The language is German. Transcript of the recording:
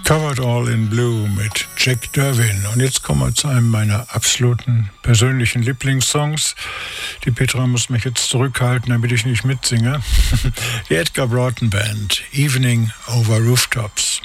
Covered All in Blue mit Jack Derwin. Und jetzt kommen wir zu einem meiner absoluten persönlichen Lieblingssongs. Die Petra muss mich jetzt zurückhalten, damit ich nicht mitsinge. Die Edgar Broughton Band, Evening over Rooftops.